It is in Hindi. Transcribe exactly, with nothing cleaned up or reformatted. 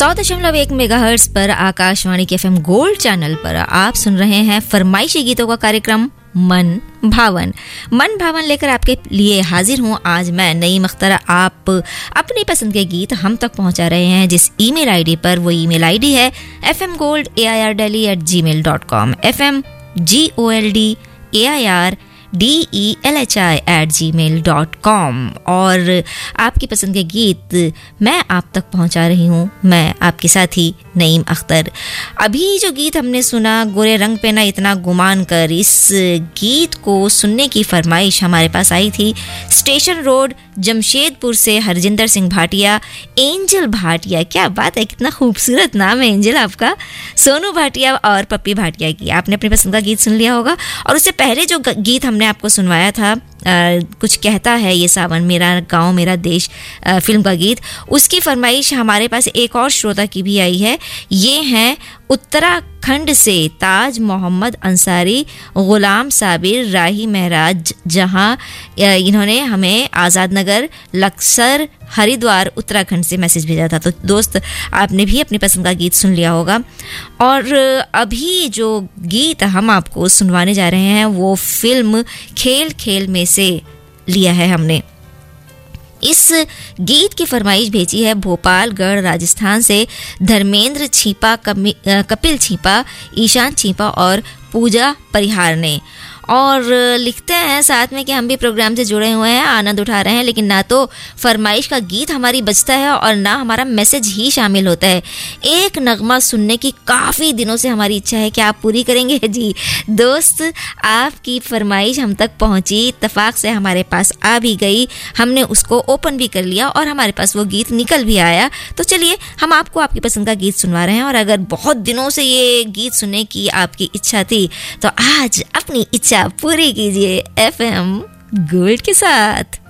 सौ दशमलव एक मेगाहर्ट्ज पर आकाशवाणी के एफएम गोल्ड चैनल पर आप सुन रहे हैं फरमाइशी गीतों का कार्यक्रम मन भावन। मन भावन लेकर आपके लिए हाजिर हूँ आज मैं नईम अख्तर। आप अपनी पसंद के गीत हम तक पहुँचा रहे हैं जिस ईमेल आईडी पर। वो ईमेल आईडी है F M gold A I R daily eight ji mail dot com, F M G O L D A I R D E L H I eight ji mail dot com. और आपकी पसंद के गीत मैं आप तक पहुंचा रही हूं, मैं आपके साथी नईम अख्तर। अभी जो गीत हमने सुना, गोरे रंग पे ना इतना गुमान कर, इस गीत को सुनने की फरमाइश हमारे पास आई थी स्टेशन रोड जमशेदपुर से हरजिंदर सिंह भाटिया, एंजल भाटिया। क्या बात है, कितना खूबसूरत नाम है एंजल आपका। सोनू भाटिया और पप्पी भाटिया की आपने अपनी पसंद का गीत सुन लिया होगा। और उससे पहले जो गीत हमने आपको सुनवाया था, आ, कुछ कहता है ये सावन, मेरा गांव मेरा देश आ, फिल्म का गीत, उसकी फरमाइश हमारे पास एक और श्रोता की भी आई है। ये हैं उत्तराखंड से ताज मोहम्मद अंसारी, गुलाम साबिर, राही महराज, जहां इन्होंने हमें आज़ाद नगर लक्सर हरिद्वार उत्तराखंड से मैसेज भेजा था। तो दोस्त आपने भी अपनी पसंद का गीत सुन लिया होगा। और अभी जो गीत हम आपको सुनवाने जा रहे हैं वो फिल्म खेल खेल में से लिया है हमने। इस गीत की फरमाइश भेजी है भोपालगढ़ राजस्थान से धर्मेंद्र छीपा, कपिल छीपा, ईशान छीपा और पूजा परिहार ने। और लिखते हैं साथ में कि हम भी प्रोग्राम से जुड़े हुए हैं, आनंद उठा रहे हैं, लेकिन ना तो फरमाइश का गीत हमारी बजता है और ना हमारा मैसेज ही शामिल होता है। एक नगमा सुनने की काफ़ी दिनों से हमारी इच्छा है कि आप पूरी करेंगे। जी दोस्त, आपकी फरमाइश हम तक पहुंची, इत्तेफाक से हमारे पास आ भी गई, हमने उसको ओपन भी कर लिया और हमारे पास वो गीत निकल भी आया। तो चलिए हम आपको आपकी पसंद का गीत सुनवा रहे हैं। और अगर बहुत दिनों से ये गीत सुनने की आपकी इच्छा थी तो आज अपनी इच्छा पूरी कीजिए एफएम गोल्ड के साथ।